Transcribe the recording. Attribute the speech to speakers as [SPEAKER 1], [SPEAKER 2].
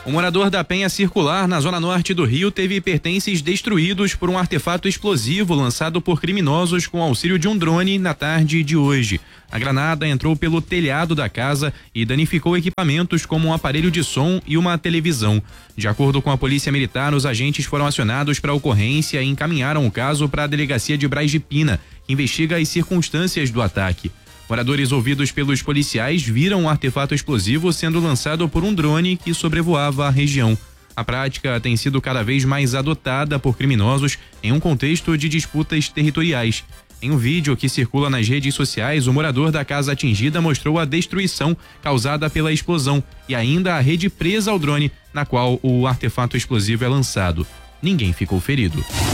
[SPEAKER 1] O morador da Penha Circular, na zona norte do Rio, teve pertences destruídos por um artefato explosivo lançado por criminosos com auxílio de um drone na tarde de hoje. A granada entrou pelo telhado da casa e danificou equipamentos como um aparelho de som e uma televisão. De acordo com a Polícia Militar, os agentes foram acionados para a ocorrência e encaminharam o caso para a Delegacia de Braz de Pina, que investiga as circunstâncias do ataque. Moradores ouvidos pelos policiais viram um artefato explosivo sendo lançado por um drone que sobrevoava a região. A prática tem sido cada vez mais adotada por criminosos em um contexto de disputas territoriais. Em um vídeo que circula nas redes sociais, o morador da casa atingida mostrou a destruição causada pela explosão e ainda a rede presa ao drone, na qual o artefato explosivo é lançado. Ninguém ficou ferido.